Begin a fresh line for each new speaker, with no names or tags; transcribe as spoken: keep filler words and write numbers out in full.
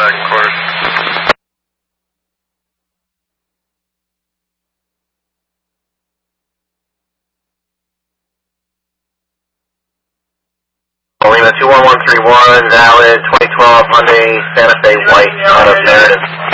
back and forth.
Lima two one one three one, valid twenty twelve Hyundai Santa Fe White out of Meredith.